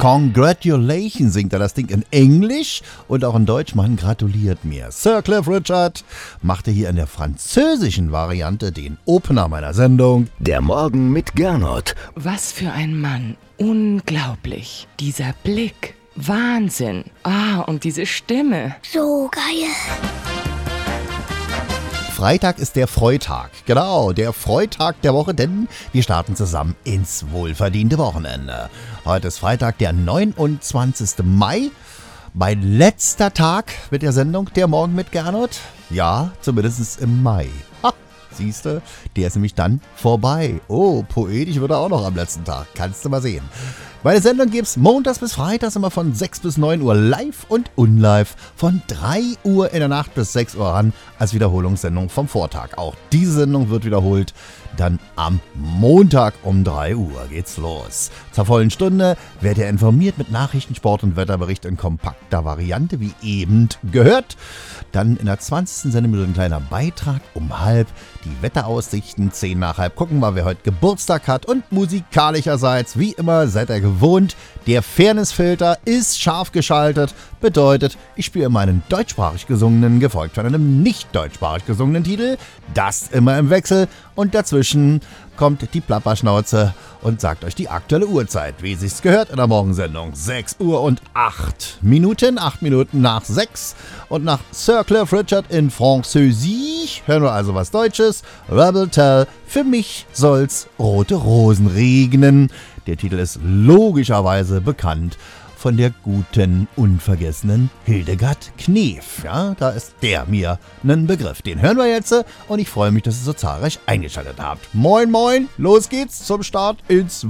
Congratulations singt er das Ding in Englisch und auch in Deutsch. Man gratuliert mir. Sir Cliff Richard machte hier in der französischen Variante den Opener meiner Sendung. Der Morgen mit Gernot. Was für ein Mann. Unglaublich. Dieser Blick. Wahnsinn. Und diese Stimme. So geil. Freitag ist der Freitag. Genau, der Freitag der Woche, denn wir starten zusammen ins wohlverdiente Wochenende. Heute ist Freitag, der 29. Mai. Mein letzter Tag mit der Sendung Der Morgen mit Gernot. Ja, zumindest im Mai. Ha, siehste, der ist nämlich dann vorbei. Oh, poetisch wird er auch noch am letzten Tag. Kannst du mal sehen. Meine Sendung gibt's montags bis freitags immer von 6 bis 9 Uhr live und unlive. Von 3 Uhr in der Nacht bis 6 Uhr an als Wiederholungssendung vom Vortag. Auch diese Sendung wird wiederholt. Dann am Montag um 3 Uhr geht's los. Zur vollen Stunde werdet ihr informiert mit Nachrichten, Sport und Wetterbericht in kompakter Variante, wie eben gehört. Dann in der 20. Sendeminute ein kleiner Beitrag um halb. Die Wetteraussichten 10 nach halb. Gucken wir, wer heute Geburtstag hat. Und musikalischerseits, wie immer, seid ihr gewohnt. Der Fairnessfilter ist scharf geschaltet. Bedeutet, ich spiele immer einen deutschsprachig gesungenen, gefolgt von einem nicht deutschsprachig gesungenen Titel. Das immer im Wechsel. Und dazwischen kommt die Plapperschnauze und sagt euch die aktuelle Uhrzeit, wie sich's gehört in der Morgensendung. 6 Uhr und 8 Minuten, 8 Minuten nach 6. Und nach Sir Cliff Richard in Französisch hören wir also was Deutsches. Rebel Tell, für mich soll's rote Rosen regnen. Der Titel ist logischerweise bekannt von der guten, unvergessenen Hildegard Knef. Ja, da ist der mir ein Begriff. Den hören wir jetzt und ich freue mich, dass ihr so zahlreich eingeschaltet habt. Moin, moin, los geht's zum Start ins